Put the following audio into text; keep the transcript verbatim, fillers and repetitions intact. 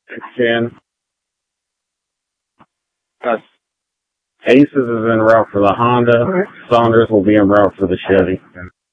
ten. Uh, Aces is en route for the Honda. Saunders will be en route for the Chevy.